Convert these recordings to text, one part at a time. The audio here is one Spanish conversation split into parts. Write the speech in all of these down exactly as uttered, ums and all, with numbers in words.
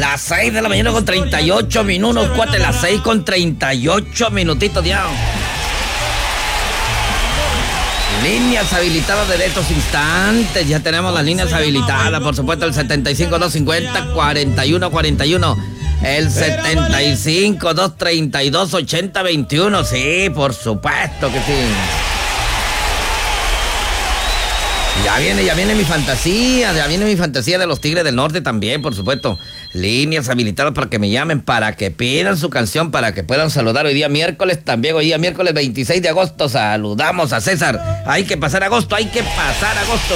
Las seis de la mañana con treinta y ocho minutos, cuate, las seis con treinta y ocho minutitos ya. Líneas habilitadas de estos instantes. Ya tenemos las líneas habilitadas, por supuesto, el setenta y cinco, dos cincuenta, cuarenta y uno cuarenta y uno. El setenta y cinco, dos treinta y dos, ochenta veintiuno. Sí, por supuesto que sí. Ya viene, ya viene mi fantasía, ya viene mi fantasía de los Tigres del Norte también, por supuesto. Líneas habilitadas para que me llamen, para que pidan su canción, para que puedan saludar hoy día miércoles también, hoy día miércoles veintiséis de agosto, saludamos a César. Hay que pasar agosto, hay que pasar agosto.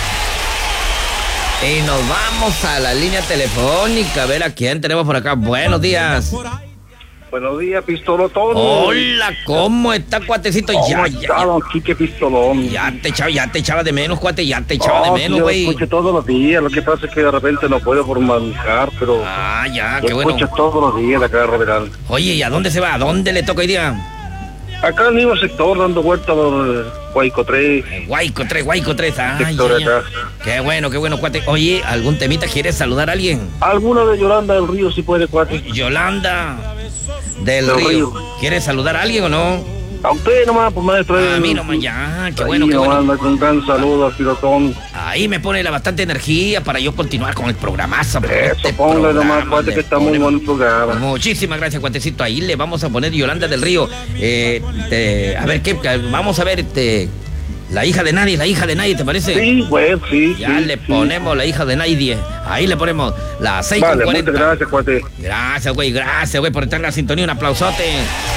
Y nos vamos a la línea telefónica, a ver a quién tenemos por acá. Buenos días. Buenos días, Pistolotón. Hola, ¿cómo está, cuatecito? ¿Cómo ya, está, ya, ya. don Quique Pistolón? Ya te echaba, ya te echaba de menos, cuate, ya te echaba No, de menos, yo güey. escucho todos los días, lo que pasa es que de repente no puedo formalizar, pero... Ah, ya, yo qué bueno. escucho todos los días de acá de Roderal. Oye, ¿y a dónde se va? ¿A dónde le toca hoy día? Acá en el mismo sector, dando vueltas por Guayco tres. Eh, Guayco tres, Guayco tres. Ay, Sector ay, ay. acá. Qué bueno, qué bueno, cuate. Oye, ¿algún temita quieres saludar a alguien? ¿Alguna de Yolanda del Río si puede, cuate? Yolanda del Del Río. Río. ¿Quieres saludar a alguien o no? A usted nomás, pues maestro. A mí nomás, ya, qué Ahí bueno, qué nomás, bueno. manda con un gran saludo al Pilotón. Ahí me pone la bastante energía para yo continuar con el programazo. Eso, ponle nomás, cuate, que está muy bueno el programa. Muchísimas gracias, cuatecito. Ahí le vamos a poner Yolanda del Río. Eh, te- a ver, ¿qué? Vamos a ver, este, la hija de nadie, la hija de nadie, ¿te parece? Sí, güey, sí. Ya sí, le sí. ponemos la hija de nadie. Ahí le ponemos la seis con Vale, cuarenta. muchas gracias, cuate. Gracias, güey, gracias, güey, por estar en la sintonía. Un aplausote.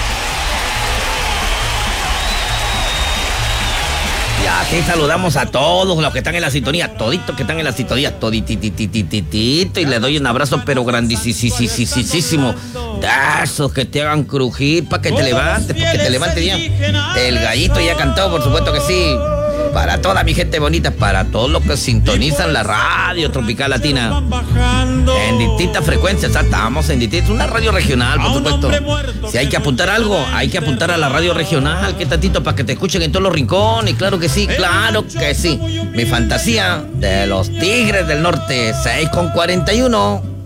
Y así saludamos a todos los que están en la sintonía, toditos que están en la sintonía, toditititititito, y le doy un abrazo, pero grandísimo, de esos que te hagan crujir, para que te levantes, para que te levantes ya. El gallito ya cantó, por supuesto que sí. Para toda mi gente bonita, para todos los que sintonizan la radio Tropical Latina en distintas frecuencias, estamos en distintas, una radio regional, por supuesto. Si hay que apuntar algo, hay que apuntar a la radio regional, que tantito para que te escuchen en todos los rincones. Claro que sí, claro que sí. Mi fantasía de los Tigres del Norte, seis con cuarenta y uno.